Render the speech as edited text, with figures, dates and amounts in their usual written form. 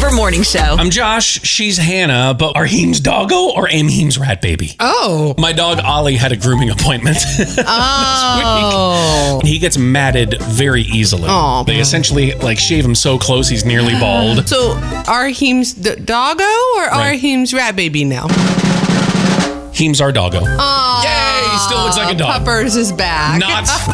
Oliver Morning Show. I'm Josh. She's Hannah, but are Heem's doggo or am Heem's rat baby? Oh. My dog Ollie had a grooming appointment this week. He gets matted very easily. Oh, they essentially shave him so close he's nearly bald. So are Heem's doggo or are Heem's rat baby now? Heem's our doggo. Oh. Yay! He still looks like a dog. Puppers is back. Not